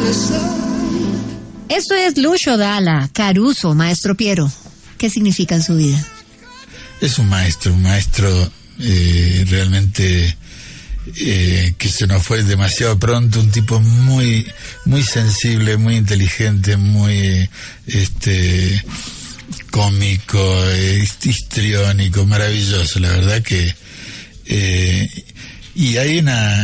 Esto es Lucio Dalla, Caruso, Maestro Piero. ¿Qué significa en su vida? Es un maestro realmente que se nos fue demasiado pronto, un tipo muy muy sensible, muy inteligente, muy cómico, histriónico, maravilloso, la verdad que y hay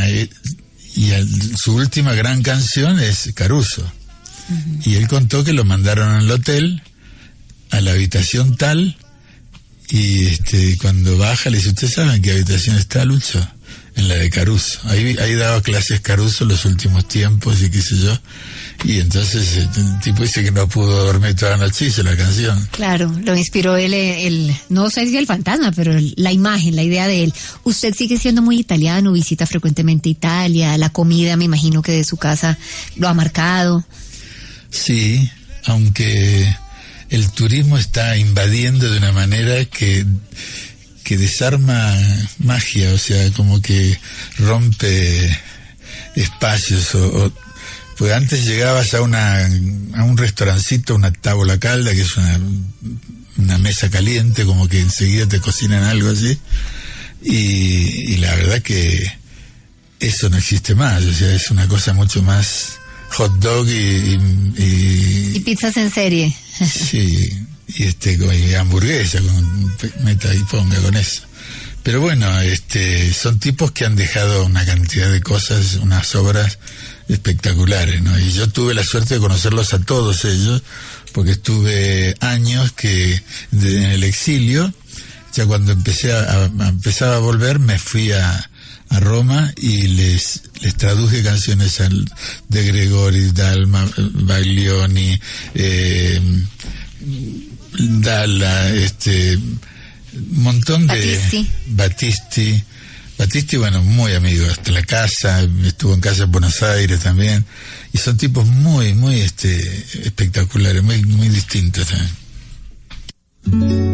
su última gran canción es Caruso. Uh-huh. Y él contó que lo mandaron al hotel, a la habitación tal, y cuando baja le dice: ¿ustedes saben en qué habitación está, Lucho? En la de Caruso. Ahí daba clases Caruso los últimos tiempos y qué sé yo. Y entonces el tipo dice que no pudo dormir toda la noche, hizo la canción. Claro, lo inspiró él, no sé si el fantasma, pero la imagen, la idea de él. Usted sigue siendo muy italiano, visita frecuentemente Italia, la comida me imagino que de su casa lo ha marcado. Sí, aunque el turismo está invadiendo de una manera que desarma magia, o sea, como que rompe espacios pues antes llegabas a un restaurancito, una tábola calda, que es una mesa caliente, como que enseguida te cocinan algo así, y la verdad que eso no existe más, o sea, es una cosa mucho más hot dog y pizzas en serie. Sí, y hamburguesa, meta y ponga con eso. Pero bueno, son tipos que han dejado una cantidad de cosas, unas obras espectaculares, ¿no? Y yo tuve la suerte de conocerlos a todos ellos, porque estuve años en el exilio. Ya cuando empezaba a volver, me fui a Roma y les traduje canciones de Gregori, Dalma, Baglioni, Dalla, un montón de Battisti, bueno, muy amigo, hasta la casa, estuvo en casa en Buenos Aires también, y son tipos muy muy espectaculares, muy muy distintos también.